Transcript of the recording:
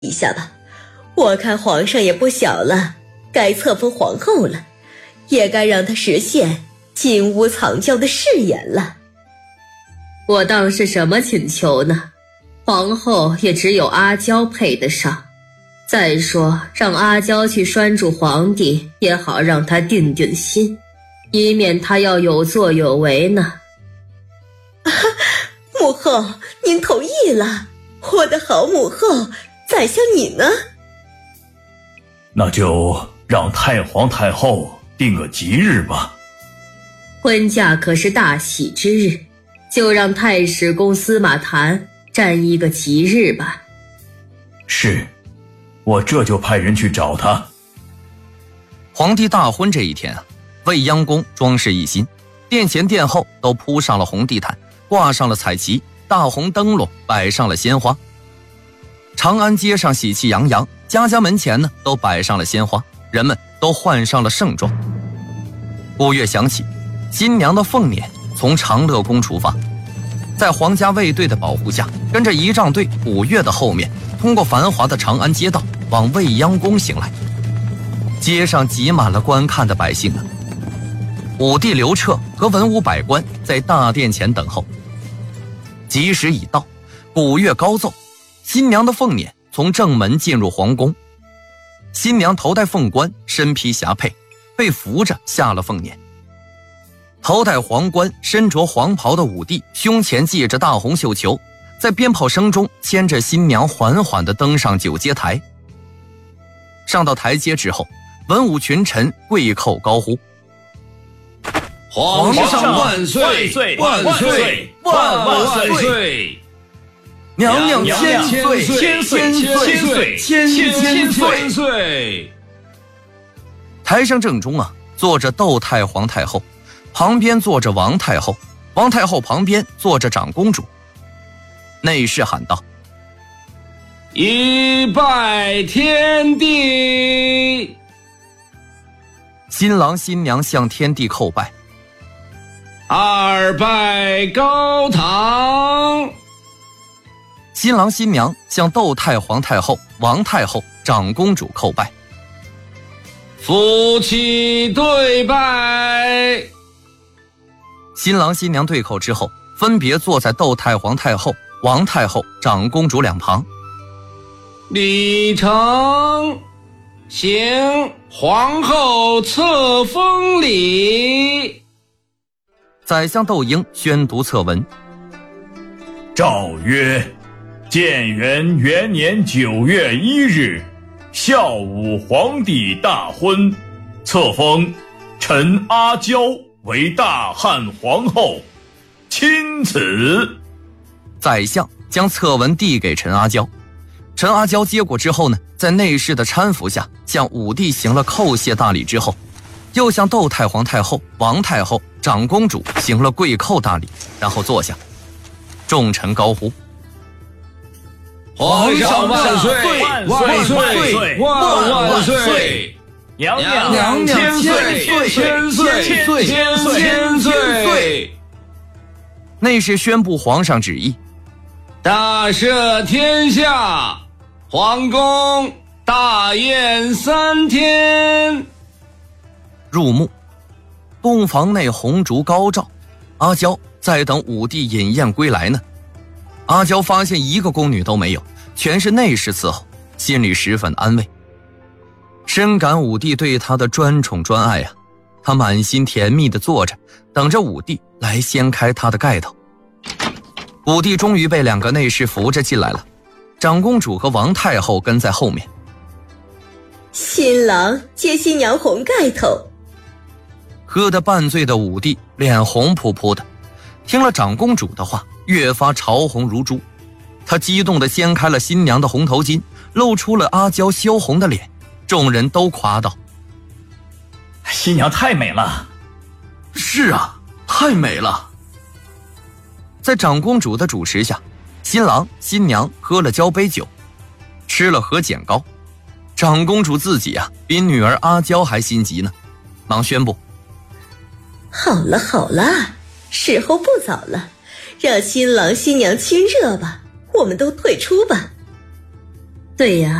一下吧，我看皇上也不小了，该册封皇后了，也该让她实现金屋藏娇的誓言了。 我当是什么请求呢？皇后也只有阿娇配得上。再说让阿娇去拴住皇帝，也好让他定定心，以免他要有作有为呢。 母后，您同意了，我的好母后，宰相你呢？ 那就让太皇太后定个吉日吧。 婚嫁可是大喜之日，就让太史公司马谈占一个吉日吧。 是，我这就派人去找他。 皇帝大婚这一天啊，未央宫装饰一新，殿前殿后都铺上了红地毯，挂上了彩旗，大红灯笼摆上了鲜花。长安街上喜气洋洋，家家门前呢都摆上了鲜花，人们都换上了盛装。鼓乐响起，新娘的凤辇从长乐宫出发，在皇家卫队的保护下，跟着仪仗队鼓乐的后面，通过繁华的长安街道往未央宫行来。街上挤满了观看的百姓啊。武帝刘彻和文武百官在大殿前等候。吉时已到，鼓乐高奏，新娘的凤辇从正门进入皇宫。新娘头戴凤冠，身披霞帔，被扶着下了凤辇。头戴皇冠身着黄袍的武帝胸前系着大红绣球，在鞭炮声中牵着新娘缓缓地登上九阶台。上到台阶之后，文武群臣跪叩高呼： 皇上万岁！万岁！万万岁！ 娘娘千岁！ 千岁！千岁！ 台上正中啊，坐着窦太皇太后，旁边坐着王太后，王太后旁边坐着长公主。内侍喊道： 一拜天地！ 新郎新娘向天地叩拜。 二拜高堂！ 新郎新娘向窦太皇太后、王太后、长公主叩拜。 夫妻对拜！ 新郎新娘对叩之后，分别坐在窦太皇太后、王太后、长公主两旁。 礼成，行皇后册封礼。 宰相窦婴宣读册文。 诏曰：建元元年9月1日，孝武皇帝大婚，册封陈阿娇为大汉皇后，钦此。 宰相将册文递给陈阿娇，陈阿娇接过之后呢，在内侍的搀扶下，向武帝行了叩谢大礼之后，又向窦太皇太后、王太后、长公主行了跪叩大礼，然后坐下。众臣高呼： 皇上万岁！万岁！万岁！ 娘娘千岁！千岁！ 内侍宣布皇上旨意： 大赦天下，皇宫大宴3天。 入幕，洞房内红烛高照，阿娇在等武帝饮宴归来呢。阿娇发现一个宫女都没有，全是内侍伺候，心里十分安慰，深感武帝对她的专宠专爱啊。她满心甜蜜地坐着，等着武帝来掀开她的盖头。武帝终于被2个内侍扶着进来了，长公主和王太后跟在后面。 新郎接新娘红盖头。 喝得半醉的武帝脸红扑扑的，听了长公主的话，越发潮红如珠。他激动地掀开了新娘的红头巾，露出了阿娇羞红的脸。众人都夸道： 新娘太美了。 是啊，太美了。在长公主的主持下，新郎新娘喝了交杯酒，吃了盒剪糕。长公主自己啊，比女儿阿娇还心急呢，忙宣布： 好了好了，时候不早了，让新郎新娘亲热吧，我们都退出吧。 对呀。